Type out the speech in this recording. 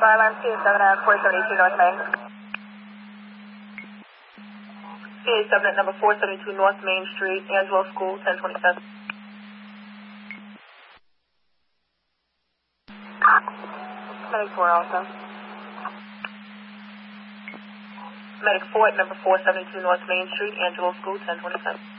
Fire alarm CA7 at 472 North Main. CA7 at number 472 North Main Street, Angelo School, 1027. Medic 4 also. Medic 4 at number 472 North Main Street, Angelo School, 1027.